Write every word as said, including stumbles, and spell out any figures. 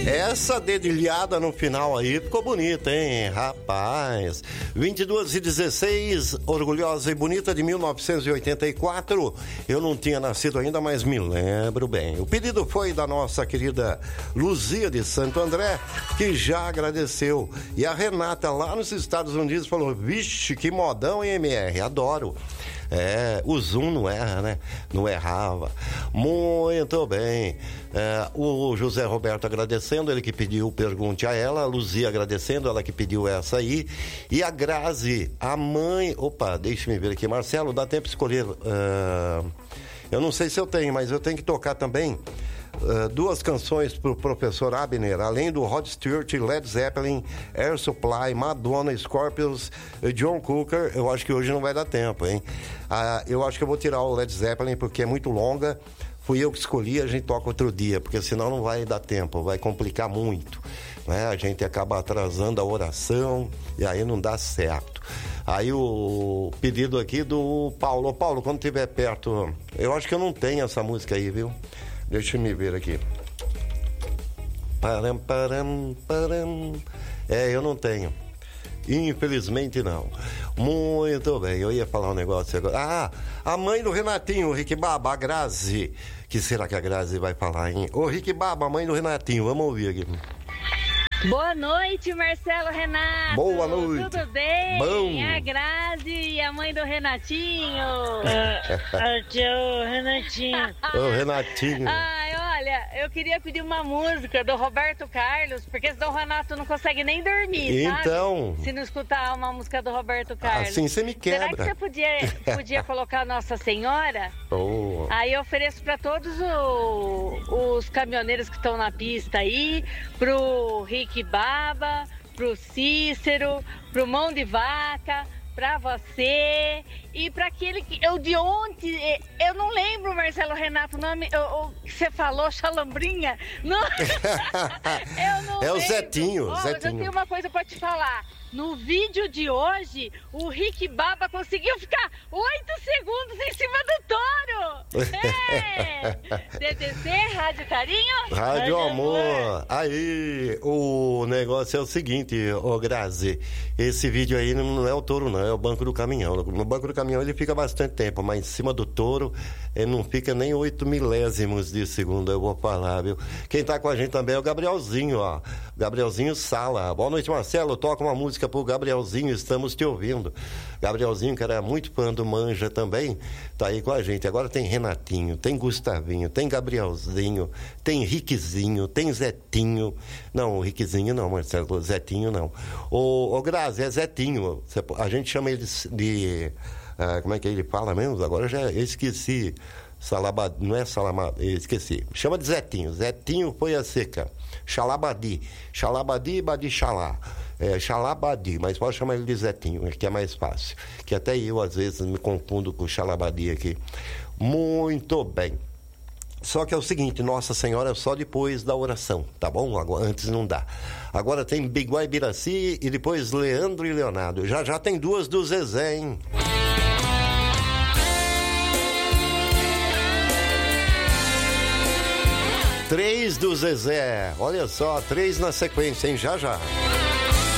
Essa dedilhada no final aí ficou bonita, hein, rapaz? vinte e duas e dezesseis, orgulhosa e bonita de mil novecentos e oitenta e quatro. Eu não tinha nascido ainda, mas me lembro bem. O pedido foi da nossa querida Luzia de Santo André, que já agradeceu. E a Renata, lá nos Estados Unidos, falou: vixe, que modão, hein, M R? Adoro. É, o Zoom não erra, né? Não errava. Muito bem. É, o José Roberto agradecendo, ele que pediu Pergunte a Ela. A Luzia agradecendo, ela que pediu essa aí. E a Grazi, a mãe... Opa, deixa-me ver aqui. Marcelo, dá tempo de escolher... Uh, eu não sei se eu tenho, mas eu tenho que tocar também uh, duas canções pro professor Abner, além do Rod Stewart, Led Zeppelin, Air Supply, Madonna, Scorpions, John Cooker. Eu acho que hoje não vai dar tempo, hein? Uh, eu acho que eu vou tirar o Led Zeppelin porque é muito longa. Fui eu que escolhi, a gente toca outro dia, porque senão não vai dar tempo, vai complicar muito, né? A gente acaba atrasando a oração e aí não dá certo. Aí o pedido aqui do Paulo. Ô, Paulo, quando estiver perto, eu acho que eu não tenho essa música aí, viu? Deixa eu me ver aqui. Param, param, param. É, eu não tenho. Infelizmente não. Muito bem, eu ia falar um negócio agora. Ah, a mãe do Renatinho, o Rick Baba, a Grazi. Que será que a Grazi vai falar, hein? Ô, Rick Baba, a mãe do Renatinho, vamos ouvir aqui. Boa noite, Marcelo, Renato. Boa noite. Tudo bem? Bom. A Grazi e a mãe do Renatinho. Aqui é o Renatinho. Ô, Renatinho. Ai, olha, eu queria pedir uma música do Roberto Carlos, porque senão o Renato não consegue nem dormir, então, sabe? Se não escutar uma música do Roberto Carlos. Assim você me quebra. Será que você podia, podia colocar Nossa Senhora? Oh. Aí eu ofereço para todos o, os caminhoneiros que estão na pista aí, pro Rick Baba, pro Cícero, pro Mão de Vaca, pra você e pra aquele que eu de ontem, eu não lembro, Marcelo Renato, o nome o, o, que você falou, Chalambrinha. Não, eu não é lembro. o Zetinho, oh, Zetinho. Eu tenho uma coisa pra te falar. No vídeo de hoje, o Rick Baba conseguiu ficar oito segundos em cima do touro. É! D D C, Rádio Carinho. Rádio, Rádio Amor. Amor. Aí, o negócio é o seguinte, ô Grazi, esse vídeo aí não é o touro não, é o banco do caminhão. No banco do caminhão ele fica bastante tempo, mas em cima do touro ele não fica nem oito milésimos de segundo, eu vou falar, viu? Quem tá com a gente também é o Gabrielzinho, ó. Gabrielzinho Sala. Boa noite, Marcelo. Toca uma música pro Gabrielzinho, estamos te ouvindo. Gabrielzinho, que era muito fã do Manja também, tá aí com a gente. Agora tem Renatinho, tem Gustavinho, tem Gabrielzinho, tem Rickzinho, tem Zetinho. Não, o Rickzinho não, Marcelo, Zetinho não. O, o Grazi, é Zetinho. A gente chama ele de... Uh, como é que ele fala mesmo? Agora eu já eu esqueci. Salabadi, não é Salamadi, esqueci. Chama de Zetinho. Zetinho foi a seca. Xalabadi. Xalabadi, Badi, Xalá. É, Xalabadi, mas pode chamar ele de Zetinho, que é mais fácil. Que até eu, às vezes, me confundo com Xalabadi aqui. Muito bem. Só que é o seguinte, Nossa Senhora é só depois da oração, tá bom? Agora, antes não dá. Agora tem Biguá e Biraci e depois Leandro e Leonardo. Já já tem duas do Zezé, hein? Três do Zezé. Olha só, três na sequência, hein? Já já.